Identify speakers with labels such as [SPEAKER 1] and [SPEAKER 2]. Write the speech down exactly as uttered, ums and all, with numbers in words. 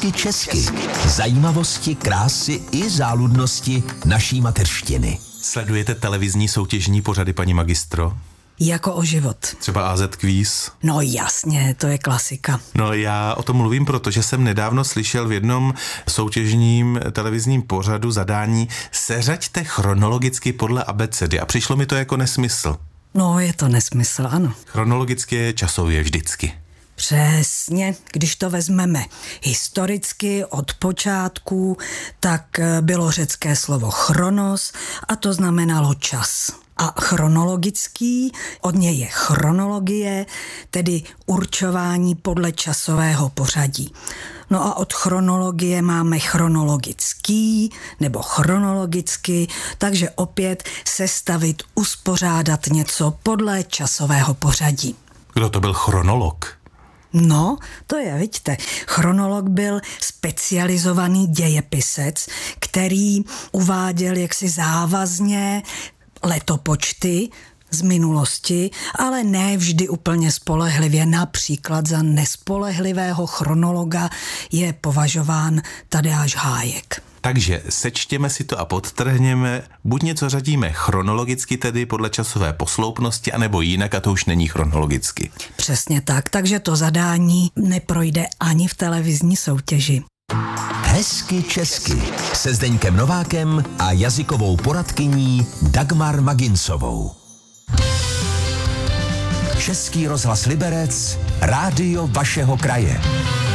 [SPEAKER 1] Hezky česky. Zajímavosti, krásy i záludnosti naší mateřštiny.
[SPEAKER 2] Sledujete televizní soutěžní pořady, paní magistro?
[SPEAKER 3] Jako o život.
[SPEAKER 2] Třeba á zet Quiz?
[SPEAKER 3] No jasně, to je klasika.
[SPEAKER 2] No já o tom mluvím, protože jsem nedávno slyšel v jednom soutěžním televizním pořadu zadání seřaďte chronologicky podle abecedy a přišlo mi to jako nesmysl.
[SPEAKER 3] No je to nesmysl, ano.
[SPEAKER 2] Chronologicky je časově vždycky.
[SPEAKER 3] Přesně, když to vezmeme historicky od počátku, tak bylo řecké slovo chronos a to znamenalo čas. A chronologický, od něj je chronologie, tedy určování podle časového pořadí. No a od chronologie máme chronologický nebo chronologicky, takže opět sestavit, uspořádat něco podle časového pořadí.
[SPEAKER 2] Kdo to byl chronolog?
[SPEAKER 3] No, to je, vidíte, chronolog byl specializovaný dějepisec, který uváděl jaksi závazně letopočty z minulosti, ale ne vždy úplně spolehlivě. Například za nespolehlivého chronologa je považován Tadeáš Hájek.
[SPEAKER 2] Takže sečtěme si to a podtrhněme, buď něco řadíme chronologicky, tedy podle časové posloupnosti, anebo jinak a to už není chronologicky.
[SPEAKER 3] Přesně tak, takže to zadání neprojde ani v televizní soutěži.
[SPEAKER 1] Hezky česky se Zdeňkem Novákem a jazykovou poradkyní Dagmar Maginsovou. Český rozhlas Liberec, rádio vašeho kraje.